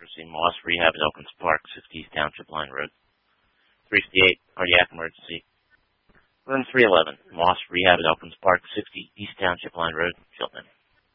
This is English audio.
emergency, Moss Rehab at Elkins Park, 60 East Township Line Road. 358, cardiac emergency. Room 311, Moss Rehab at Elkins Park, 60 East Township Line Road, Chilton.